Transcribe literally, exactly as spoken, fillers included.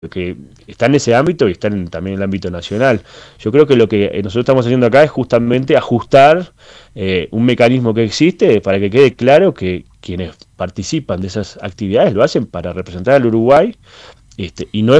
que está en ese ámbito y está en, también en el ámbito nacional. Yo creo que lo que nosotros estamos haciendo acá es justamente ajustar eh, un mecanismo que existe para que quede claro que quienes participan de esas actividades lo hacen para representar al Uruguay, este, y no